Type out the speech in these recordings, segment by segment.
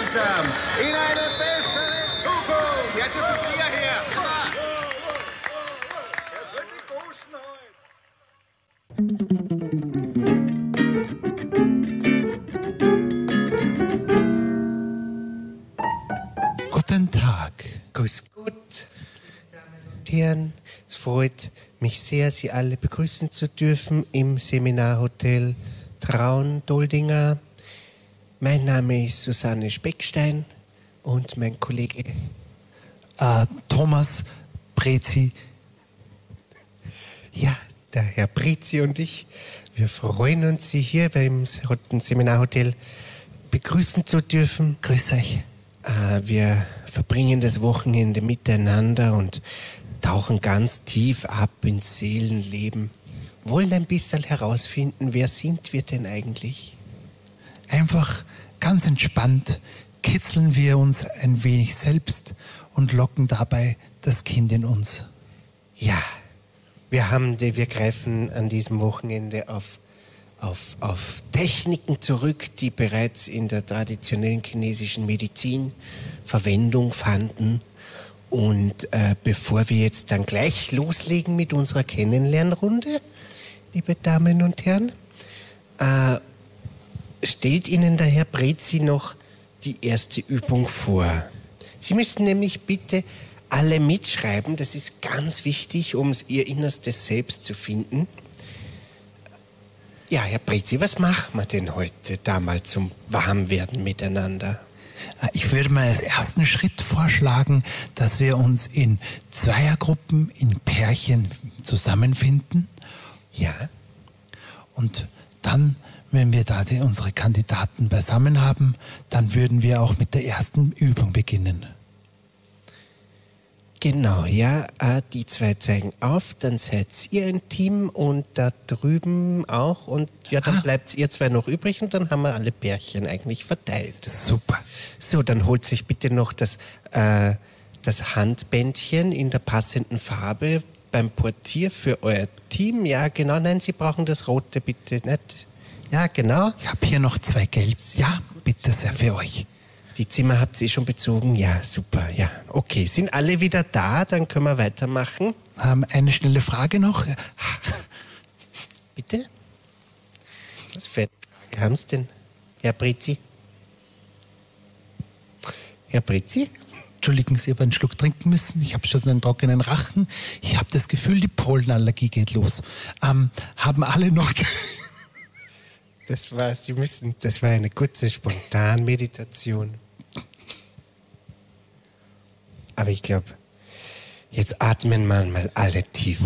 gemeinsam in eine bessere Zukunft. Jetzt schon viel früher her. Das wird die Burschen heute. Guten Tag. Grüß Gott, meine Damen und Herren. Es freut mich sehr, Sie alle begrüßen zu dürfen im Seminarhotel Traun-Doldinger. Mein Name ist Susanne Speckstein und mein Kollege Thomas Brezi. Ja, der Herr Brezi und ich, wir freuen uns, Sie hier beim Seminarhotel begrüßen zu dürfen. Grüß euch. Wir verbringen das Wochenende miteinander und tauchen ganz tief ab ins Seelenleben. Wollen ein bisschen herausfinden, wer sind wir denn eigentlich? Einfach ganz entspannt kitzeln wir uns ein wenig selbst und locken dabei das Kind in uns. Ja, wir greifen an diesem Wochenende auf Techniken zurück, die bereits in der traditionellen chinesischen Medizin Verwendung fanden. Und bevor wir jetzt dann gleich loslegen mit unserer Kennenlernrunde, liebe Damen und Herren, stellt Ihnen der Herr Brezi noch die erste Übung vor. Sie müssen nämlich bitte alle mitschreiben, das ist ganz wichtig, um Ihr innerstes Selbst zu finden. Ja, Herr Brezi, was machen wir denn heute da mal zum Warmwerden miteinander? Ich würde mal als ersten Schritt vorschlagen, dass wir uns in Zweiergruppen, in Pärchen zusammenfinden. Ja. Und dann, wenn wir da unsere Kandidaten beisammen haben, dann würden wir auch mit der ersten Übung beginnen. Genau, ja, die zwei zeigen auf, dann seid ihr ein Team und da drüben auch und ja, dann bleibt ihr zwei noch übrig und dann haben wir alle Pärchen eigentlich verteilt. Super. So, dann holt sich bitte noch das Handbändchen in der passenden Farbe beim Portier für euer Team. Ja, genau, nein, Sie brauchen das rote bitte nicht. Ja, genau. Ich habe hier noch 2 Gelb. Ja, bitte sehr für euch. Die Zimmer habt ihr schon bezogen? Ja, super, ja. Okay, sind alle wieder da? Dann können wir weitermachen. Eine schnelle Frage noch. Bitte? Was für eine Frage haben Sie denn, Herr Brezi? Herr Brezi? Entschuldigen Sie, aber einen Schluck trinken müssen. Ich habe schon so einen trockenen Rachen. Ich habe das Gefühl, die Pollenallergie geht los. Haben alle noch... Das war eine kurze Spontanmeditation. Aber ich glaube, jetzt atmen wir mal alle tief.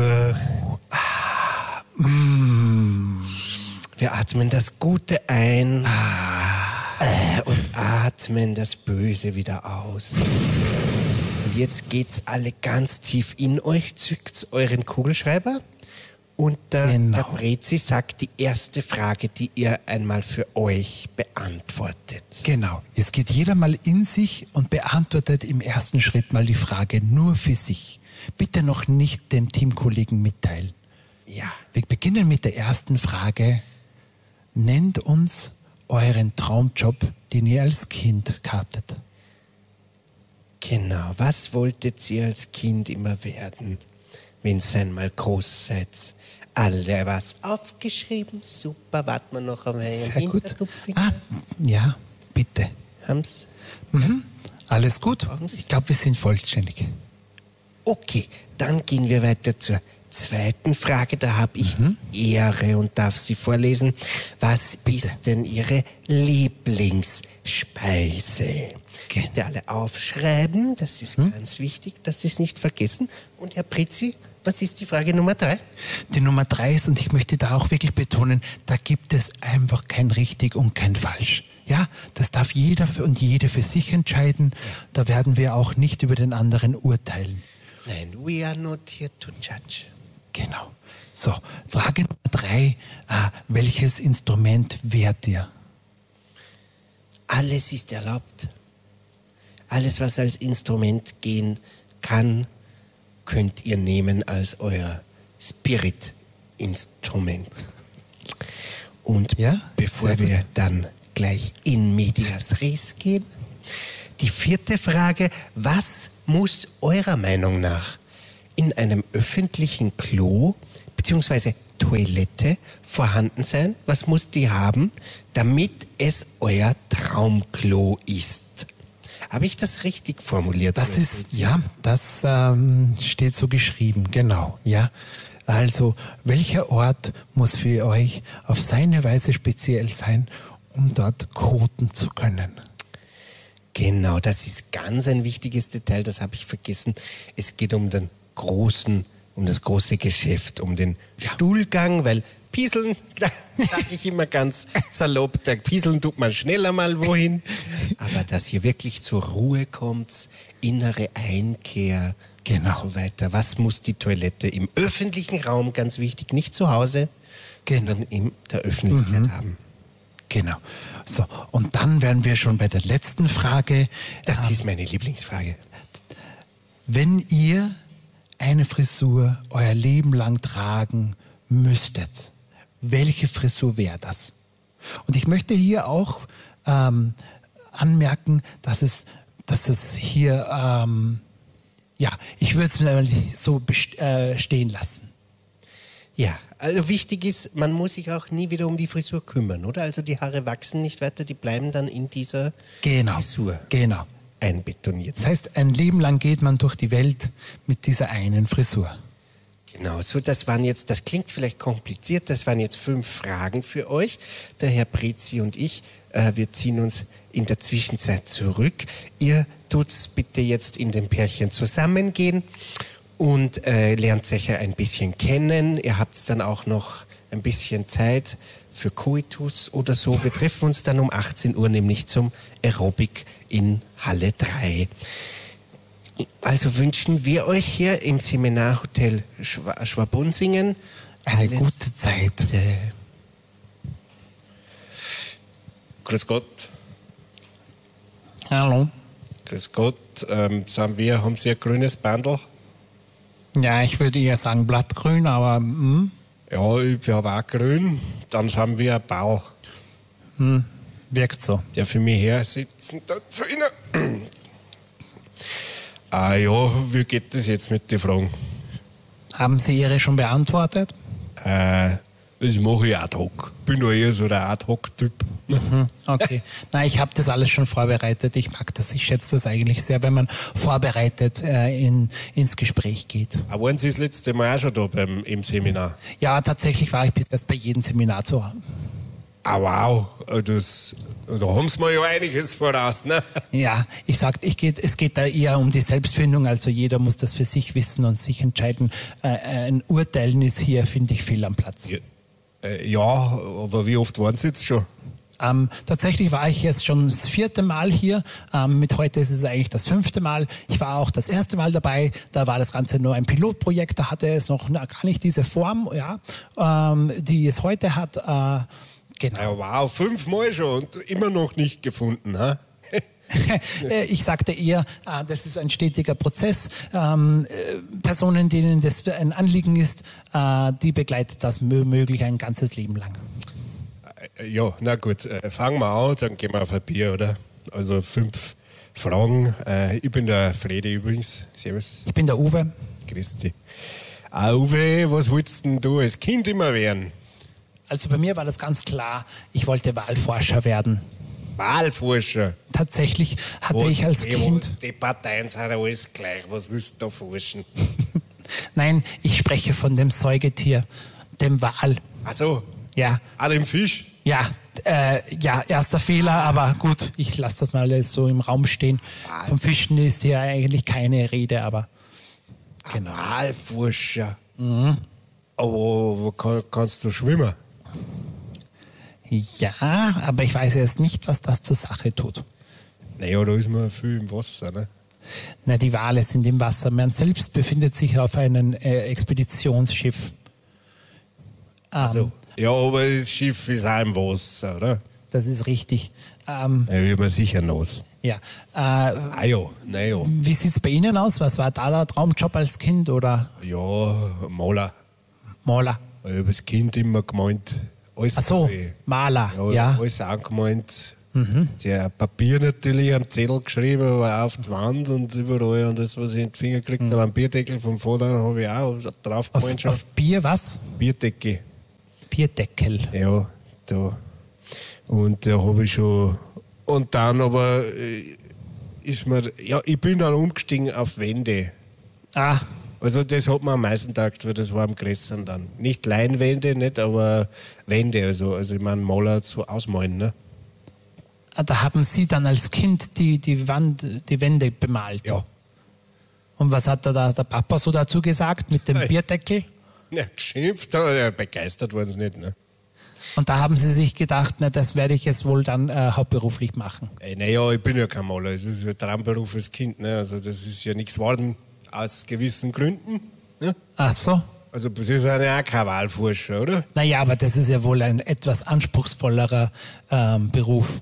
Wir atmen das Gute ein und atmen das Böse wieder aus. Und jetzt geht's alle ganz tief in euch, zückt euren Kugelschreiber. Und der Brezi sagt die erste Frage, die ihr einmal für euch beantwortet. Genau. Es geht jeder mal in sich und beantwortet im ersten Schritt mal die Frage nur für sich. Bitte noch nicht dem Teamkollegen mitteilen. Ja. Wir beginnen mit der ersten Frage. Nennt uns euren Traumjob, den ihr als Kind hattet. Genau. Was wolltet ihr als Kind immer werden, wenn ihr einmal groß seid? Alle was aufgeschrieben. Super, warten wir noch einmal im Sehr gut. Hintertupfinger. Ja, bitte. Haben's? Alles gut? Ich glaube, wir sind vollständig. Okay, dann gehen wir weiter zur zweiten Frage. Da habe ich die Ehre und darf sie vorlesen. Was ist denn Ihre Lieblingsspeise? Bitte alle aufschreiben. Das ist ganz wichtig, dass Sie es nicht vergessen. Und Herr Brezi, was ist die Frage Nummer 3? Die Nummer 3 ist, und ich möchte da auch wirklich betonen, da gibt es einfach kein richtig und kein falsch. Ja, das darf jeder und jede für sich entscheiden. Da werden wir auch nicht über den anderen urteilen. Nein, we are not here to judge. Genau. So, Frage Nummer 3. Welches Instrument wählt ihr? Alles ist erlaubt. Alles, was als Instrument gehen kann, könnt ihr nehmen als euer Spirit-Instrument. Und bevor wir dann gleich in medias res gehen. Die 4. Frage: Was muss eurer Meinung nach in einem öffentlichen Klo bzw. Toilette vorhanden sein? Was muss die haben, damit es euer Traumklo ist? Habe ich das richtig formuliert? Das ist, ja, das steht so geschrieben, genau, ja. Also, welcher Ort muss für euch auf seine Weise speziell sein, um dort koten zu können? Genau, das ist ganz ein wichtiges Detail, das habe ich vergessen. Es geht um das große Geschäft, um den Stuhlgang, weil Pieseln, da sage ich immer ganz salopp, der Pieseln tut man schneller mal wohin. Aber dass ihr wirklich zur Ruhe kommt, innere Einkehr und so weiter. Was muss die Toilette im öffentlichen Raum, ganz wichtig, nicht zu Hause, sondern in der Öffentlichkeit haben? Genau. So, und dann wären wir schon bei der letzten Frage. Das ist meine Lieblingsfrage. Wenn ihr eine Frisur euer Leben lang tragen müsstet, welche Frisur wäre das? Und ich möchte hier auch anmerken, dass es hier, ich würde es mal so stehen lassen. Ja, also wichtig ist, man muss sich auch nie wieder um die Frisur kümmern, oder? Also die Haare wachsen nicht weiter, die bleiben dann in dieser Frisur einbetoniert. Das heißt, ein Leben lang geht man durch die Welt mit dieser einen Frisur. Genau, so das klingt vielleicht kompliziert, das waren jetzt 5 Fragen für euch. Der Herr Prezi und ich, wir ziehen uns in der Zwischenzeit zurück. Ihr tut's bitte jetzt in dem Pärchen zusammengehen und lernt sicher ein bisschen kennen. Ihr habt dann auch noch ein bisschen Zeit für Koitus oder so. Wir treffen uns dann um 18 Uhr nämlich zum Aerobic in Halle 3. Also wünschen wir euch hier im Seminarhotel Schwabunsingen eine gute Zeit. Grüß Gott. Hallo. Grüß Gott. Haben Sie ein grünes Bandel? Ja, ich würde eher sagen blattgrün, aber... Ja, ich habe auch grün. Dann haben wir einen Ball. Wirkt so. Der für mich her sitzen da zu Ihnen. Wie geht das jetzt mit den Fragen? Haben Sie Ihre schon beantwortet? Das mache ich ad hoc. Bin nur eher so der Ad-Hoc-Typ. Okay. Nein, ich habe das alles schon vorbereitet. Ich mag das. Ich schätze das eigentlich sehr, wenn man vorbereitet ins Gespräch geht. Aber waren Sie das letzte Mal auch schon da im Seminar? Ja, tatsächlich war ich bis jetzt bei jedem Seminar zu haben. Wow. Da haben Sie mir ja einiges voraus, ne? Ja, es geht da eher um die Selbstfindung. Also jeder muss das für sich wissen und sich entscheiden. Ein Urteilen ist hier, finde ich, fehl am Platz. Ja, aber wie oft waren Sie jetzt schon? Tatsächlich war ich jetzt schon das 4. Mal hier. Mit heute ist es eigentlich das 5. Mal. Ich war auch das 1. Mal dabei. Da war das Ganze nur ein Pilotprojekt. Da hatte es noch gar nicht diese Form, die es heute hat. Genau. Ja, wow, 5 Mal schon und immer noch nicht gefunden, ha? Ich sagte eher, das ist ein stetiger Prozess. Personen, denen das ein Anliegen ist, die begleitet das möglich ein ganzes Leben lang. Ja, na gut, fangen wir an, dann gehen wir auf ein Bier, oder? Also 5 Fragen. Ich bin der Fredi übrigens. Servus. Ich bin der Uwe. Grüß dich. Uwe, was wolltest denn du als Kind immer werden? Also bei mir war das ganz klar, ich wollte Wahlforscher werden. Wahlforscher? Tatsächlich hatte ich als Kind... Die Parteien sind ja alles gleich, was willst du da forschen? Nein, ich spreche von dem Säugetier, dem Wal. Ach so? Ja. Ah, dem Fisch? Ja, erster Fehler, aber gut, ich lasse das mal so im Raum stehen. Vom Fischen ist ja eigentlich keine Rede, aber... Genau. Wahlforscher? Mhm. Aber kannst du schwimmen? Ja, aber ich weiß jetzt nicht, was das zur Sache tut. Naja, da ist man viel im Wasser, ne? Na, die Wale sind im Wasser. Man selbst befindet sich auf einem Expeditionsschiff. Also, ja, aber das Schiff ist auch im Wasser, oder? Das ist richtig. Ja, wird man sicher nass. Ja. Ja, naja. Wie sieht es bei Ihnen aus? Was war da der Traumjob als Kind? Oder? Ja, Maler. Maler. Ich habe als Kind immer gemeint, alles, Ach so, Maler, ja. alles angemalt. Der Papier natürlich am Zettel geschrieben, aber auf die Wand und überall und das, was ich in die Finger gekriegt habe, einen Bierdeckel vom Vater habe ich auch drauf gemalt. Auf Bier was? Bierdeckel. Bierdeckel. Ja, da. Und da habe ich schon. Und dann aber ist mir. Ja, ich bin dann umgestiegen auf Wände. Ah, Also das hat mir am meisten gedacht, weil das war am Grässern dann. Nicht Leinwände, nicht, aber Wände. Also ich meine, Maler so ausmalen, ne? da haben Sie dann als Kind die Wände bemalt. Ja. Und was hat da der Papa so dazu gesagt mit dem Hey. Bierdeckel? Ja, geschimpft, aber ja, begeistert waren sie nicht, ne? Und da haben Sie sich gedacht, na, das werde ich jetzt wohl dann hauptberuflich machen. Naja, ich bin ja kein Maler, es ist ein Traumberuf als Kind, ne? Also das ist ja nichts geworden aus gewissen Gründen. Ne? Ach so. Also Sie sind ja auch kein Wahlforscher, oder? Naja, aber das ist ja wohl ein etwas anspruchsvollerer Beruf.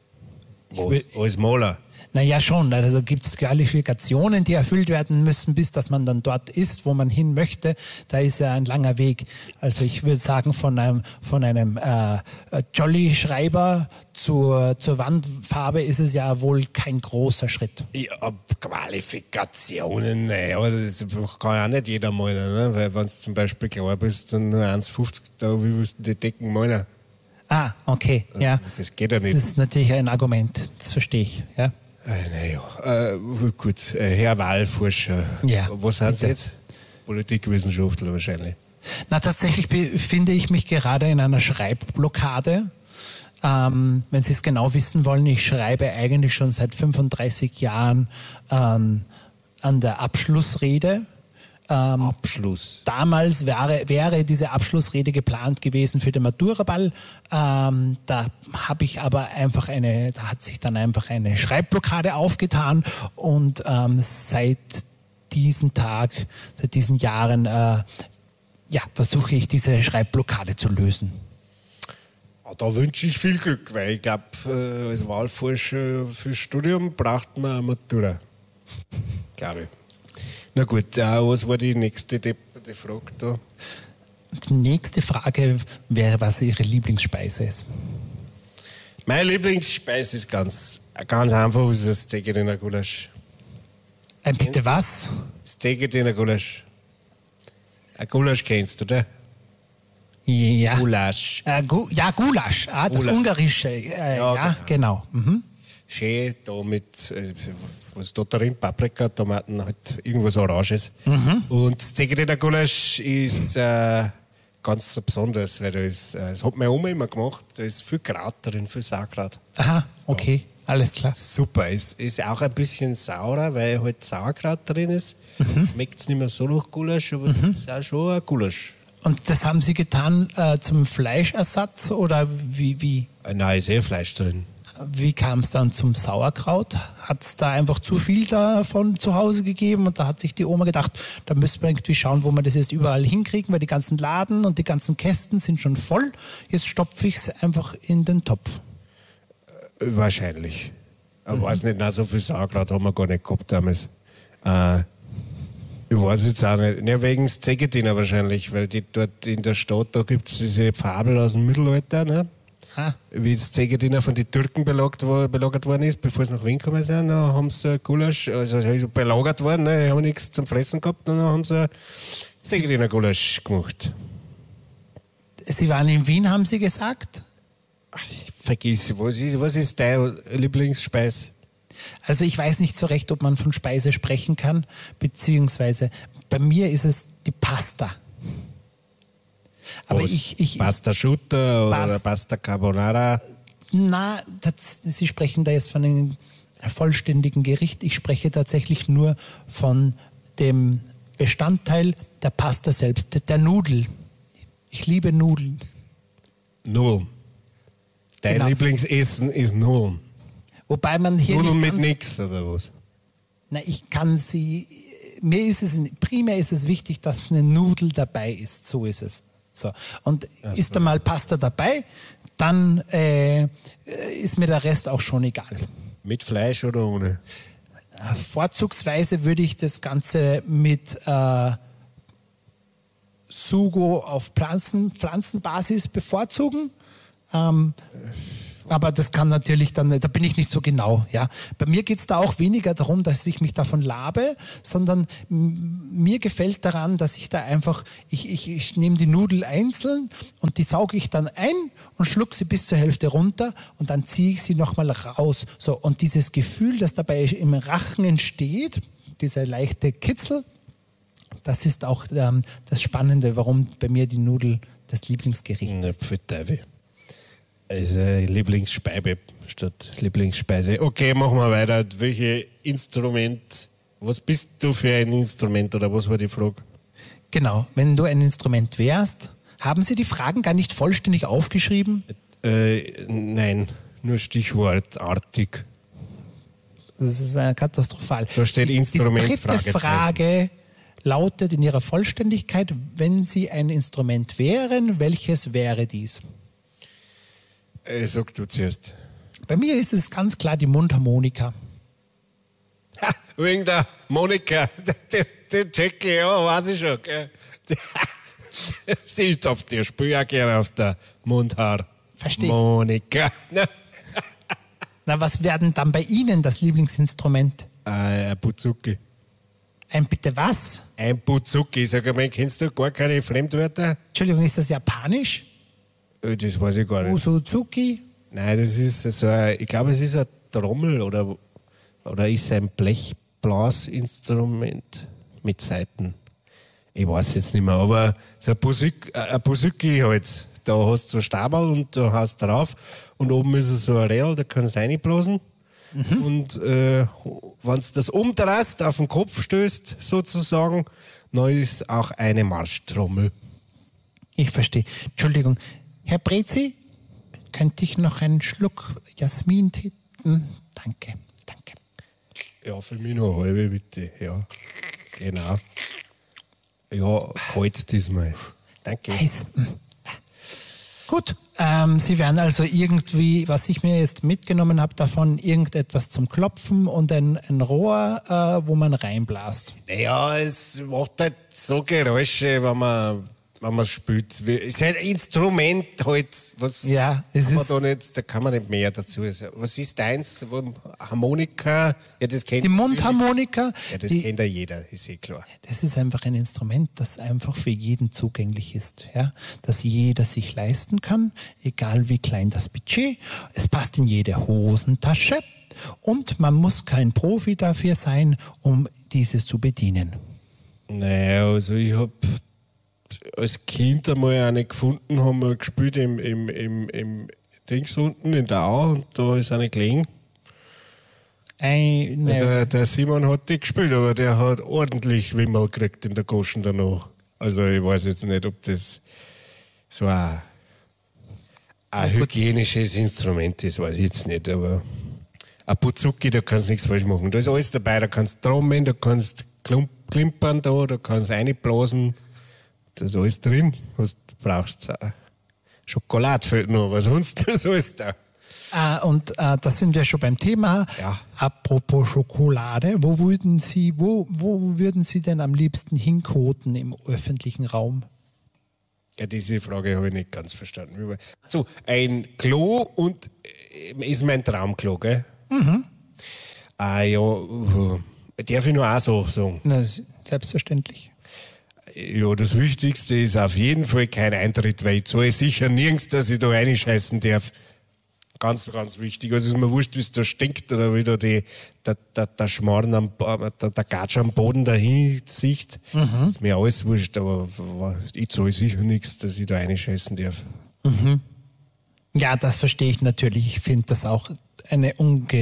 Als Maler. Naja, schon. Also gibt es Qualifikationen, die erfüllt werden müssen, bis dass man dann dort ist, wo man hin möchte. Da ist ja ein langer Weg. Also ich würde sagen, von einem Jolly-Schreiber zur Wandfarbe ist es ja wohl kein großer Schritt. Ja, Qualifikationen, naja, das kann ja auch nicht jeder malen, ne? Weil wenn du zum Beispiel klar bist, dann nur 1,50, da wie willst du die Decken malen? Ah, okay, ja. Das geht ja Das nicht. ist natürlich ein Argument, das verstehe ich, ja. Naja, gut, Herr Wahlforscher, Ja, was sind Sie bitte. jetzt? Politikwissenschaftler wahrscheinlich. Na, tatsächlich befinde ich mich gerade in einer Schreibblockade. Wenn Sie es genau wissen wollen, ich schreibe eigentlich schon seit 35 Jahren an der Abschlussrede. Abschluss. Damals wäre diese Abschlussrede geplant gewesen für den Maturaball. Da habe ich aber da hat sich dann einfach eine Schreibblockade aufgetan und seit diesen Jahren, versuche ich diese Schreibblockade zu lösen. Da wünsche ich viel Glück, weil ich glaube, als Wahlforscher fürs Studium braucht man eine Matura. Glaube ich. Na gut, was war die nächste Frage da? Die nächste Frage wäre, was Ihre Lieblingsspeise ist. Meine Lieblingsspeise ist ganz einfach, ist das Steak-Diner Gulasch. Bitte was? Steak-Diner Gulasch. Ein Gulasch kennst du, oder? Ja. Gulasch. Gulasch. Das Gulasch. Ungarische. Ja, genau. Mhm. Schön da mit, was da drin, Paprika, Tomaten, halt irgendwas Oranges. Und Steak-Diner Gulasch ist ganz besonders, weil das hat meine Oma immer gemacht, da ist viel Kraut drin, viel Sauerkraut. Aha, okay, alles klar. Super, es ist auch ein bisschen saurer, weil halt Sauerkraut drin ist. Schmeckt es nicht mehr so nach Gulasch, aber es ist auch schon ein Gulasch. Und das haben Sie getan zum Fleischersatz oder wie Nein, ist Fleisch drin. kam es dann zum Sauerkraut? Hat es da einfach zu viel davon zu Hause gegeben und da hat sich die Oma gedacht, da müsste man irgendwie schauen, wo wir das jetzt überall hinkriegen, weil die ganzen Laden und die ganzen Kästen sind schon voll. Jetzt stopfe ich es einfach in den Topf. Wahrscheinlich. Ich weiß nicht, na, so viel Sauerkraut haben wir gar nicht gehabt damals. Ich weiß jetzt auch nicht. Ja, wegen des Steak-Diner wahrscheinlich, weil die dort in der Stadt, da gibt es diese Fabel aus dem Mittelalter, ne? Ah. Wie das Steak-Diner von den Türken belagert worden ist, bevor sie nach Wien gekommen sind, dann haben sie Gulasch, also belagert worden, ne? Die haben nichts zum Fressen gehabt, und dann haben sie Steak-Diner Gulasch gemacht. Sie waren in Wien, haben Sie gesagt? Ich vergiss, was ist deine Lieblingsspeise? Also ich weiß nicht so recht, ob man von Speise sprechen kann, beziehungsweise bei mir ist es die Pasta. Aber Pasta Asciutta oder Pasta Carbonara? Sie sprechen da jetzt von einem vollständigen Gericht. Ich spreche tatsächlich nur von dem Bestandteil der Pasta selbst, der Nudel. Ich liebe Nudeln. Nudeln. Dein Genau. Lieblingsessen ist Nudeln. Wobei man hier Nudeln nicht mit ganz, nix oder was? primär ist es wichtig, dass eine Nudel dabei ist. So ist es. So. Und ist da mal Pasta dabei, dann ist mir der Rest auch schon egal. Mit Fleisch oder ohne? Vorzugsweise würde ich das Ganze mit Sugo auf Pflanzenbasis bevorzugen. Aber das kann natürlich dann, da bin ich nicht so genau. Ja. Bei mir geht es da auch weniger darum, dass ich mich davon labe, sondern mir gefällt daran, dass ich da einfach, ich nehme die Nudel einzeln und die sauge ich dann ein und schluck sie bis zur Hälfte runter und dann ziehe ich sie nochmal raus. So, und dieses Gefühl, das dabei im Rachen entsteht, dieser leichte Kitzel, das ist auch das Spannende, warum bei mir die Nudel das Lieblingsgericht ist. Also Lieblingsspeise statt Lieblingsspeise. Okay, machen wir weiter. Was bist du für ein Instrument oder was war die Frage? Genau, wenn du ein Instrument wärst, haben Sie die Fragen gar nicht vollständig aufgeschrieben? Nein, nur stichwortartig. Das ist katastrophal. Da steht Instrument, Die dritte Frage lautet in ihrer Vollständigkeit, wenn Sie ein Instrument wären, welches wäre dies? Sag du zuerst. Bei mir ist es ganz klar die Mundharmonika. Ha, wegen der Monika. Den check ich, ja, weiß ich schon. Gell? Sie ist auf der Spiel auch gerne auf der Mundhaar. Verstehe. Monika. Na, was werden dann bei Ihnen das Lieblingsinstrument? Ein Buzuki. Ein bitte was? Ein Buzuki. Sag einmal, kennst du gar keine Fremdwörter? Entschuldigung, ist das japanisch? Das weiß ich gar nicht. Usuzuki? Nein, das ist so ein, ich glaube, es ist ein Trommel oder ist ein Blechblasinstrument mit Saiten. Ich weiß jetzt nicht mehr, aber so ein Buzuki halt. Da hast du so Stabal und da hast drauf und oben ist so ein Rädel, da kannst du reinblasen. Und wenn du das umdrehst, auf den Kopf stößt, sozusagen, dann ist auch eine Marschtrommel. Ich verstehe. Entschuldigung. Herr Brezi, könnte ich noch einen Schluck Jasmin-Tee? Danke. Ja, für mich noch eine halbe, bitte. Ja, genau. Ja, kalt diesmal. Danke. Eis. Gut, Sie werden also irgendwie, was ich mir jetzt mitgenommen habe davon, irgendetwas zum Klopfen und ein Rohr, wo man reinblast. Naja, es macht halt so Geräusche, wenn man spielt. Es ist halt ein Instrument halt, was Ja, es ist da kann man nicht mehr dazu sagen. Was ist deins? Harmonika? Ja, das kennt die Mundharmonika. Ja, das kennt ja jeder, ist eh klar. Das ist einfach ein Instrument, das einfach für jeden zugänglich ist, ja, das jeder sich leisten kann, egal wie klein das Budget. Es passt in jede Hosentasche und man muss kein Profi dafür sein, um dieses zu bedienen. Naja, also ich habe als Kind einmal eine gefunden, haben wir gespielt im Dings unten in der Au und da ist eine gelegen. Der Simon hat die gespielt, aber der hat ordentlich Wimmel gekriegt in der Goschen danach. Also ich weiß jetzt nicht, ob das so ein hygienisches Instrument ist, weiß ich jetzt nicht, aber ein Buzuki, da kannst du nichts falsch machen. Da ist alles dabei, da kannst du trommeln, da kannst klimpern, da kannst du reinblasen. Da ist alles drin, was du brauchst. Schokolade fehlt noch, aber sonst ist alles da. Da sind wir schon beim Thema. Ja. Apropos Schokolade, wo würden Sie denn am liebsten hinkoten im öffentlichen Raum? Ja, diese Frage habe ich nicht ganz verstanden. So, ein Klo und ist mein Traumklo, gell? Mhm. Darf ich nur auch so sagen? Na, selbstverständlich. Ja, das Wichtigste ist auf jeden Fall kein Eintritt, weil ich zahle sicher nirgends, dass ich da reinscheißen darf. Ganz, ganz wichtig. Also ist mir wurscht, wie es da stinkt oder wie da der Schmarrn der Gatsch am Boden dahin sieht. Ist mir alles wurscht, aber ich zahle sicher nichts, dass ich da reinscheißen darf. Mhm. Ja, das verstehe ich natürlich. Ich finde das auch eine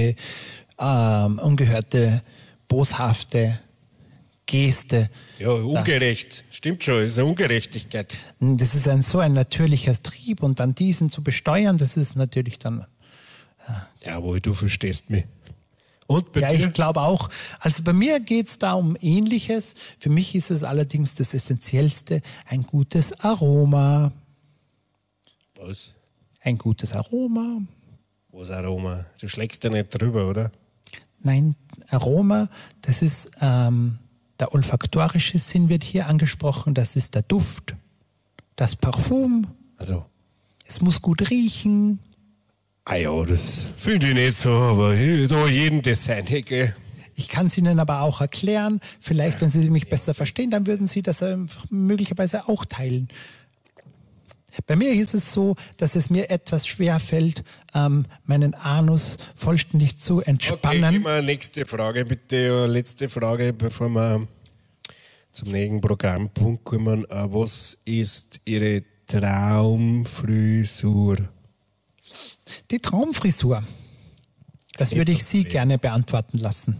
ungehörte, boshafte Geste. Ja, ungerecht. Stimmt schon, ist eine Ungerechtigkeit. Das ist so ein natürlicher Trieb und dann diesen zu besteuern, das ist natürlich dann... Jawohl, du verstehst mich. Und bei Ja, dir? ich glaube auch. Also bei mir geht es da um Ähnliches. Für mich ist es allerdings das Essentiellste, ein gutes Aroma. Was? Ein gutes Aroma. Was Aroma? Du schlägst ja nicht drüber, oder? Nein, Aroma, das ist Der olfaktorische Sinn wird hier angesprochen. Das ist der Duft, das Parfum. Also, Es muss gut riechen. ja, das finde ich nicht so, aber da jedem das seine, gell? Ich kann es Ihnen aber auch erklären. Vielleicht, wenn Sie mich besser verstehen, dann würden Sie das möglicherweise auch teilen. Bei mir ist es so, dass es mir etwas schwer fällt, meinen Anus vollständig zu entspannen. Okay, gib mal nächste Frage, bitte. Letzte Frage, bevor wir zum nächsten Programmpunkt kommen. Was ist Ihre Traumfrisur? Die Traumfrisur. Das würde ich Sie gerne beantworten lassen.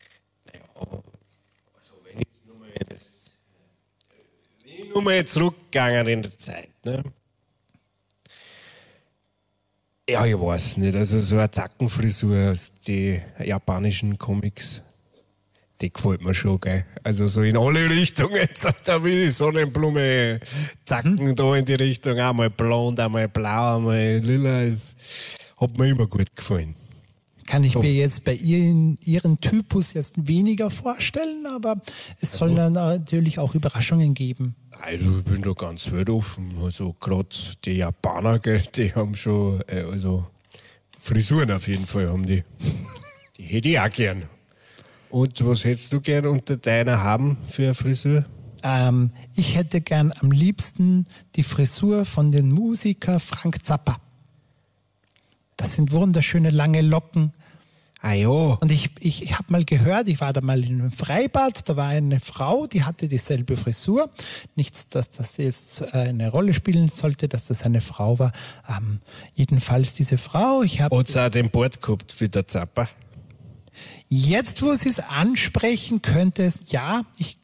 Wenn ich nur mal zurückgegangen in der Zeit, ne? Ja, ich weiß nicht. Also so eine Zackenfrisur aus den japanischen Comics, die gefällt mir schon, gell? Also so in alle Richtungen. Da will ich Sonnenblume, Zacken da in die Richtung. Einmal blond, einmal blau, einmal lila. Das hat mir immer gut gefallen. Kann ich mir jetzt bei Ihren Typus jetzt weniger vorstellen, aber es soll dann natürlich auch Überraschungen geben. Also ich bin da ganz weltoffen. Also gerade die Japaner, gell, die haben schon, also Frisuren auf jeden Fall haben die. Die hätte ich auch gern. Und was hättest du gern unter deiner haben für eine Frisur? Ich hätte gern am liebsten die Frisur von dem Musiker Frank Zappa. Das sind wunderschöne lange Locken. Ah ja. Und ich habe mal gehört, ich war da mal in einem Freibad, da war eine Frau, die hatte dieselbe Frisur. Nichts, dass das jetzt eine Rolle spielen sollte, dass das eine Frau war. Jedenfalls diese Frau. Hat sie auch den Bart gehabt für der Zappa? Jetzt, wo Sie es ansprechen, könnte es, ja,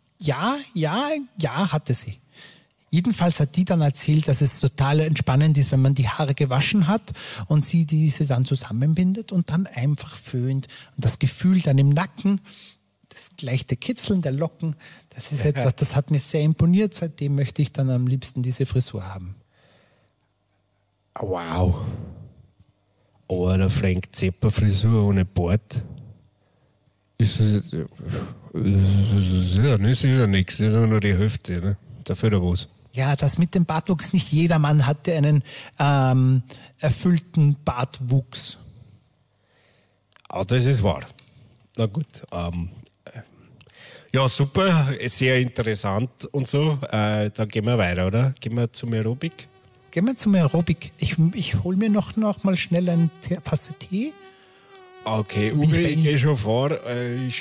hatte sie. Jedenfalls hat die dann erzählt, dass es total entspannend ist, wenn man die Haare gewaschen hat und sie diese dann zusammenbindet und dann einfach föhnt. Und das Gefühl dann im Nacken, das leichte Kitzeln der Locken, das ist etwas, das hat mir sehr imponiert. Seitdem möchte ich dann am liebsten diese Frisur haben. Wow. Aber der Frank Zappa Frisur ohne Bart ist ja nichts, ist ja nur die Hälfte, ne? Dafür da was. Ja, das mit dem Bartwuchs, nicht jeder Mann hatte einen erfüllten Bartwuchs. Ah, das ist wahr. Na gut. Ja, super, sehr interessant und so. Dann gehen wir weiter, oder? Gehen wir zum Aerobic? Gehen wir zum Aerobic. Ich hole mir noch mal schnell eine Tasse Tee. Okay, Uwe, ich gehe schon vor. Ich